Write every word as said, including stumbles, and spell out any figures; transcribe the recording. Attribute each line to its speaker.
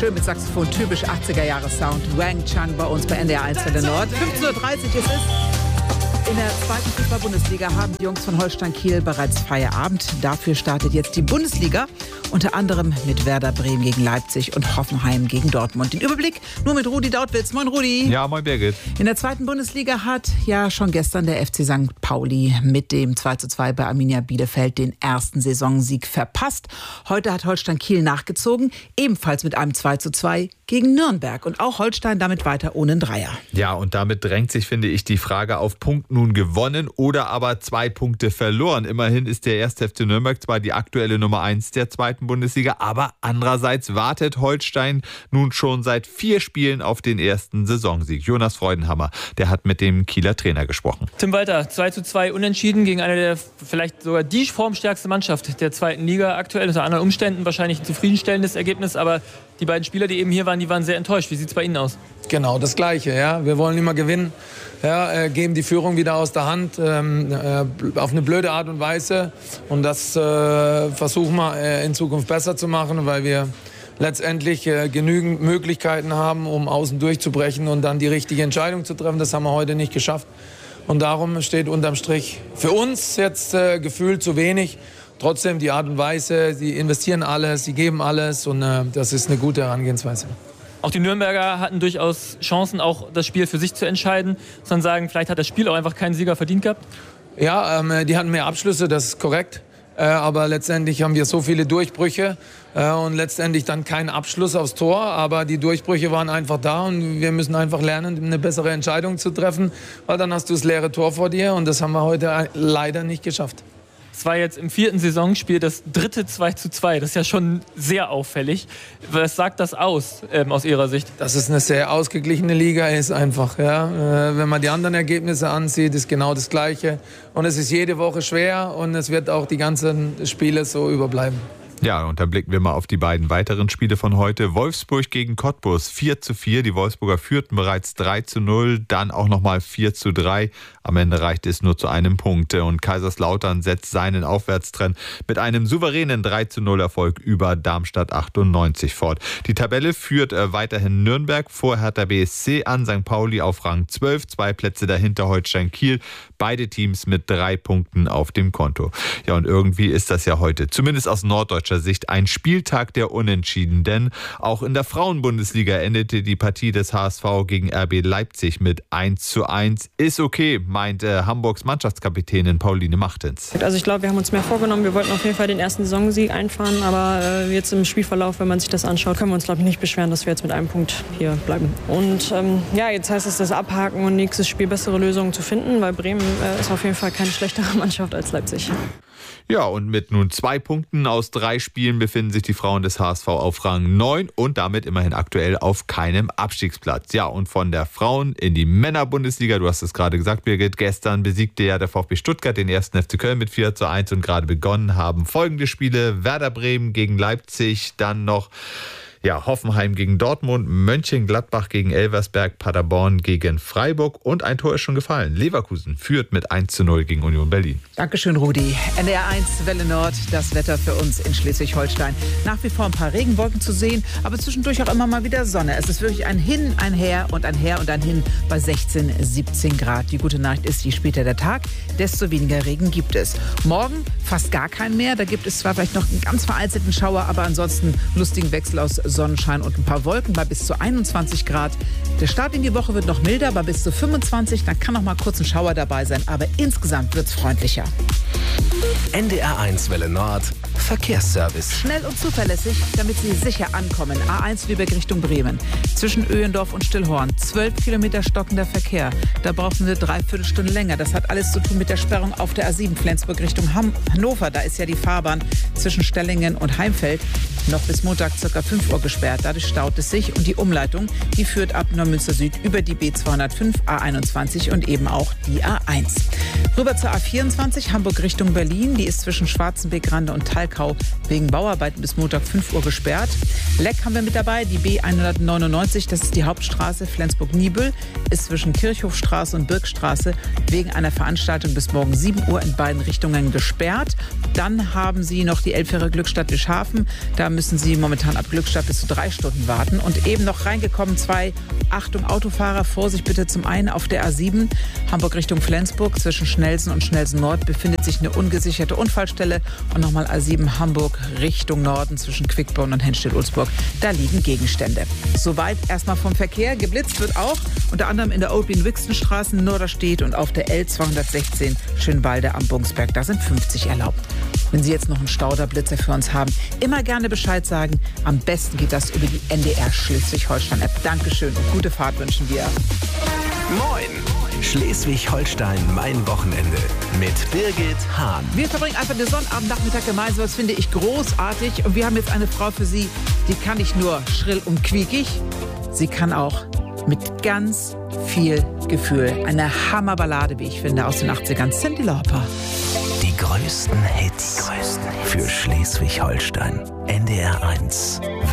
Speaker 1: Schön mit Saxophon, typisch achtziger-Jahre-Sound. Wang Chang bei uns bei N D R eins Welle Nord. fünfzehn Uhr dreißig ist es. In der zweiten Fußball-Bundesliga haben die Jungs von Holstein Kiel bereits Feierabend. Dafür startet jetzt die Bundesliga, unter anderem mit Werder Bremen gegen Leipzig und Hoffenheim gegen Dortmund. Den Überblick nur mit Rudi Dautwitz. Moin Rudi.
Speaker 2: Ja, moin Birgit.
Speaker 1: In der zweiten Bundesliga hat ja schon gestern der F C Sankt Pauli mit dem zwei zu zwei bei Arminia Bielefeld den ersten Saisonsieg verpasst. Heute hat Holstein Kiel nachgezogen, ebenfalls mit einem zwei zu zwei gegen Nürnberg. Und auch Holstein damit weiter ohne einen Dreier.
Speaker 2: Ja, und damit drängt sich, finde ich, die Frage auf Punkt nun gewonnen oder aber zwei Punkte verloren. Immerhin ist der erste F C Nürnberg zwar die aktuelle Nummer eins der zweiten Bundesliga, aber andererseits wartet Holstein nun schon seit vier Spielen auf den ersten Saisonsieg. Jonas Freudenhammer, der hat mit dem Kieler Trainer gesprochen.
Speaker 3: Tim Walter, zwei zu zwei unentschieden gegen eine der vielleicht sogar die formstärkste Mannschaft der zweiten Liga aktuell. Unter anderen Umständen wahrscheinlich ein zufriedenstellendes Ergebnis, aber die beiden Spieler, die eben hier waren, die waren sehr enttäuscht. Wie sieht es bei Ihnen aus?
Speaker 4: Genau, das Gleiche. Ja. Wir wollen immer gewinnen, ja, äh, geben die Führung wieder aus der Hand ähm, äh, auf eine blöde Art und Weise. Und das äh, versuchen wir äh, in Zukunft besser zu machen, weil wir letztendlich äh, genügend Möglichkeiten haben, um außen durchzubrechen und dann die richtige Entscheidung zu treffen. Das haben wir heute nicht geschafft. Und darum steht unterm Strich für uns jetzt äh, gefühlt zu wenig. Trotzdem die Art und Weise, sie investieren alles, sie geben alles und äh, das ist eine gute Herangehensweise.
Speaker 3: Auch die Nürnberger hatten durchaus Chancen, auch das Spiel für sich zu entscheiden. Sondern sagen, vielleicht hat das Spiel auch einfach keinen Sieger verdient gehabt?
Speaker 4: Ja, ähm, die hatten mehr Abschlüsse, das ist korrekt. Äh, aber letztendlich haben wir so viele Durchbrüche äh, und letztendlich dann kein Abschluss aufs Tor. Aber die Durchbrüche waren einfach da und wir müssen einfach lernen, eine bessere Entscheidung zu treffen. Weil dann hast du das leere Tor vor dir und das haben wir heute leider nicht geschafft.
Speaker 3: Es war jetzt im vierten Saisonspiel das dritte zwei zu zwei. Das ist ja schon sehr auffällig. Was sagt das aus, ähm, aus Ihrer Sicht?
Speaker 4: Dass es eine sehr ausgeglichene Liga ist einfach. Ja. Äh, wenn man die anderen Ergebnisse ansieht, ist genau das Gleiche. Und es ist jede Woche schwer und es wird auch die ganzen Spiele so überbleiben.
Speaker 2: Ja, und dann blicken wir mal auf die beiden weiteren Spiele von heute. Wolfsburg gegen Cottbus, vier zu vier. Die Wolfsburger führten bereits drei zu null, dann auch nochmal vier zu drei. Am Ende reichte es nur zu einem Punkt. Und Kaiserslautern setzt seinen Aufwärtstrend mit einem souveränen drei zu null Erfolg über Darmstadt achtundneunzig fort. Die Tabelle führt äh, weiterhin Nürnberg vor Hertha B S C an, Sankt Pauli auf Rang zwölf, zwei Plätze dahinter Holstein Kiel. Beide Teams mit drei Punkten auf dem Konto. Ja, und irgendwie ist das ja heute, zumindest aus norddeutscher Sicht, ein Spieltag der Unentschieden, denn auch in der Frauenbundesliga endete die Partie des H S V gegen R B Leipzig mit eins zu eins. Ist okay, meint äh, Hamburgs Mannschaftskapitänin Pauline Machtens.
Speaker 5: Also ich glaube, wir haben uns mehr vorgenommen. Wir wollten auf jeden Fall den ersten Saisonsieg einfahren, aber äh, jetzt im Spielverlauf, wenn man sich das anschaut, können wir uns, glaube ich, nicht beschweren, dass wir jetzt mit einem Punkt hier bleiben. Und ähm, ja, jetzt heißt es das Abhaken und nächstes Spiel bessere Lösungen zu finden, weil Bremen äh, ist auf jeden Fall keine schlechtere Mannschaft als Leipzig.
Speaker 2: Ja, und mit nun zwei Punkten aus drei Spielen befinden sich die Frauen des H S V auf Rang neun und damit immerhin aktuell auf keinem Abstiegsplatz. Ja, und von der Frauen in die Männerbundesliga, du hast es gerade gesagt, Birgit, gestern besiegte ja der VfB Stuttgart den ersten F C Köln mit vier zu eins und gerade begonnen haben folgende Spiele: Werder Bremen gegen Leipzig, dann noch Ja, Hoffenheim gegen Dortmund, Mönchengladbach gegen Elversberg, Paderborn gegen Freiburg und ein Tor ist schon gefallen. Leverkusen führt mit eins zu null gegen Union Berlin.
Speaker 1: Dankeschön, Rudi. N D R eins Welle Nord, das Wetter für uns in Schleswig-Holstein. Nach wie vor ein paar Regenwolken zu sehen, aber zwischendurch auch immer mal wieder Sonne. Es ist wirklich ein Hin, ein Her und ein Her und ein Hin bei sechzehn, siebzehn Grad. Die gute Nachricht ist, je später der Tag, desto weniger Regen gibt es. Morgen fast gar keinen mehr. Da gibt es zwar vielleicht noch einen ganz vereinzelten Schauer, aber ansonsten lustigen Wechsel aus Sonnenschein und ein paar Wolken bei bis zu einundzwanzig Grad. Der Start in die Woche wird noch milder, bei bis zu fünfundzwanzig. Dann kann noch mal kurz ein Schauer dabei sein, aber insgesamt wird es freundlicher.
Speaker 6: N D R eins Welle Nord, Verkehrsservice.
Speaker 1: Schnell und zuverlässig, damit Sie sicher ankommen. A eins Lübeck Richtung Bremen. Zwischen Öhendorf und Stillhorn. zwölf Kilometer stockender Verkehr. Da brauchen wir dreiviertel Stunde länger. Das hat alles zu tun mit der Sperrung auf der A sieben Flensburg Richtung Ham- Hannover. Da ist ja die Fahrbahn zwischen Stellingen und Heimfeld noch bis Montag ca. fünf Uhr gesperrt. Dadurch staut es sich und die Umleitung, die führt ab Neumünster Süd über die B zweihundertfünf, A einundzwanzig und eben auch die A eins. Rüber zur A vierundzwanzig, Hamburg Richtung Berlin. Die ist zwischen Schwarzenbeck-Rande und Talg Krakau wegen Bauarbeiten bis Montag fünf Uhr gesperrt. Leck haben wir mit dabei, die B hundertneunundneunzig, das ist die Hauptstraße Flensburg-Niebüll, ist zwischen Kirchhofstraße und Birkstraße wegen einer Veranstaltung bis morgen sieben Uhr in beiden Richtungen gesperrt. Dann haben Sie noch die Elbfähre Glückstadt-Wischhafen. Da müssen Sie momentan ab Glückstadt bis zu drei Stunden warten. Und eben noch reingekommen zwei, Achtung Autofahrer, Vorsicht bitte zum einen auf der A sieben, Hamburg Richtung Flensburg, zwischen Schnelsen und Schnelsen Nord befindet sich eine ungesicherte Unfallstelle. Und nochmal A sieben Hamburg Richtung Norden zwischen Quickborn und Henstedt-Ulzburg. Da liegen Gegenstände. Soweit erstmal vom Verkehr. Geblitzt wird auch unter anderem in der Oldwin-Wixton-Straße in Norderstedt und auf der L zweihundertsechzehn Schönwalde am Bungsberg. Da sind fünfzig erlaubt. Wenn Sie jetzt noch einen Stauderblitzer für uns haben, immer gerne Bescheid sagen. Am besten geht das über die N D R Schleswig-Holstein-App. Dankeschön und gute Fahrt wünschen wir.
Speaker 6: Moin! Schleswig-Holstein, mein Wochenende mit Birgit Hahn.
Speaker 1: Wir verbringen einfach den Sonnabendnachmittag gemeinsam. Das finde ich großartig. Und wir haben jetzt eine Frau für Sie, die kann nicht nur schrill und quiekig, sie kann auch mit ganz viel Gefühl. Eine Hammerballade, wie ich finde, aus den achtzigern. Cyndi Lauper.
Speaker 6: Die größten Hits, Die größten Hits. Für Schleswig-Holstein. N D R eins.